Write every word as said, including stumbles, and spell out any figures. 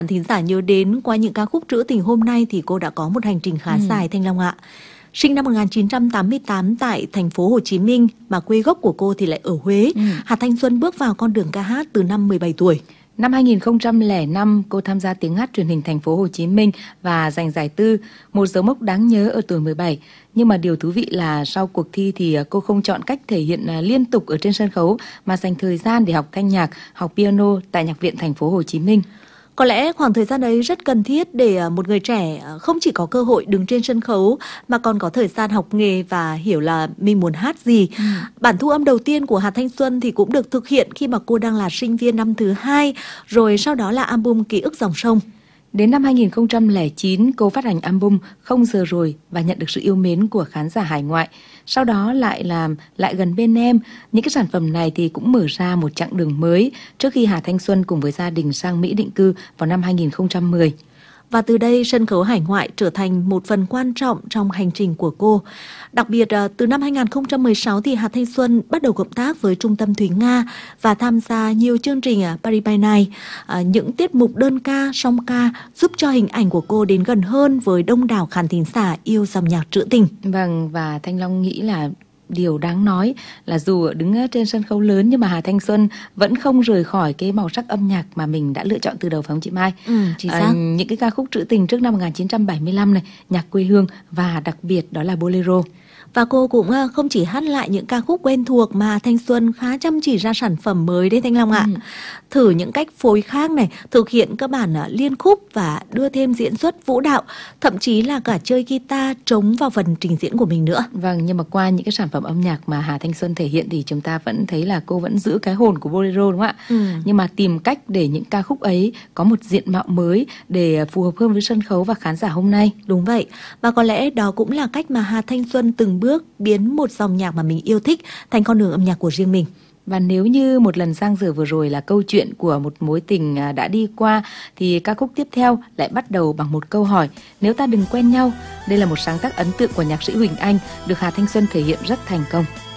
Thính giả nhớ đến qua những ca khúc trữ tình hôm nay thì cô đã có một hành trình khá ừ. dài, Thanh Long ạ. Sinh năm một nghìn chín trăm tám mươi tám tại thành phố Hồ Chí Minh mà quê gốc của cô thì lại ở Huế. Ừ. Hà Thanh Xuân bước vào con đường ca hát từ năm mười bảy tuổi. Năm hai nghìn không trăm lẻ năm, cô tham gia tiếng hát truyền hình thành phố Hồ Chí Minh và giành giải tư, một dấu mốc đáng nhớ ở tuổi mười bảy. Nhưng mà điều thú vị là sau cuộc thi thì cô không chọn cách thể hiện liên tục ở trên sân khấu mà dành thời gian để học thanh nhạc, học piano tại Nhạc viện thành phố Hồ Chí Minh. Có lẽ khoảng thời gian ấy rất cần thiết để một người trẻ không chỉ có cơ hội đứng trên sân khấu mà còn có thời gian học nghề và hiểu là mình muốn hát gì. Ừ. Bản thu âm đầu tiên của Hà Thanh Xuân thì cũng được thực hiện khi mà cô đang là sinh viên năm thứ hai, rồi sau đó là album Ký ức dòng sông. Đến năm hai nghìn không trăm lẻ chín, cô phát hành album Không giờ rồi và nhận được sự yêu mến của khán giả hải ngoại. Sau đó lại làm Lại gần bên em. Những cái sản phẩm này thì cũng mở ra một chặng đường mới trước khi Hà Thanh Xuân cùng với gia đình sang Mỹ định cư vào năm hai nghìn không trăm mười. Và từ đây sân khấu hải ngoại trở thành một phần quan trọng trong hành trình của cô. Đặc biệt từ năm hai nghìn không trăm mười sáu thì Hà Thanh Xuân bắt đầu cộng tác với Trung tâm Thúy Nga và tham gia nhiều chương trình Paris by Night. Những tiết mục đơn ca, song ca giúp cho hình ảnh của cô đến gần hơn với đông đảo khán thính giả yêu dòng nhạc trữ tình. Vâng, và Thanh Long nghĩ là điều đáng nói là dù đứng trên sân khấu lớn nhưng mà Hà Thanh Xuân vẫn không rời khỏi cái màu sắc âm nhạc mà mình đã lựa chọn từ đầu, phải không chị Mai? Ừ, chính xác. À, những cái ca khúc trữ tình trước năm một nghìn chín trăm bảy mươi lăm này, nhạc quê hương và đặc biệt đó là bolero. Và cô cũng không chỉ hát lại những ca khúc quen thuộc mà Thanh Xuân khá chăm chỉ ra sản phẩm mới đấy Thanh Long ạ. Ừ. Thử những cách phối khác này, thực hiện các bản liên khúc và đưa thêm diễn xuất vũ đạo, thậm chí là cả chơi guitar trống vào phần trình diễn của mình nữa. Vâng, nhưng mà qua những cái sản phẩm âm nhạc mà Hà Thanh Xuân thể hiện thì chúng ta vẫn thấy là cô vẫn giữ cái hồn của bolero, đúng không ạ? Ừ. Nhưng mà tìm cách để những ca khúc ấy có một diện mạo mới để phù hợp hơn với sân khấu và khán giả hôm nay. Đúng vậy, và có lẽ đó cũng là cách mà Hà Thanh Xuân từng bước biến một dòng nhạc mà mình yêu thích thành con đường âm nhạc của riêng mình. Và nếu như một lần giang dở vừa rồi là câu chuyện của một mối tình đã đi qua, thì ca khúc tiếp theo lại bắt đầu bằng một câu hỏi: nếu ta đừng quen nhau. Đây là một sáng tác ấn tượng của nhạc sĩ Huỳnh Anh, được Hà Thanh Xuân thể hiện rất thành công.